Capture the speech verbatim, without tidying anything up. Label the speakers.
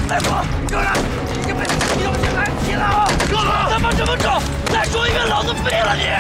Speaker 1: 再说，哥哥，你别，你要先来，你来啊！哥哥，他妈这么重，再说一遍，老子毙了你！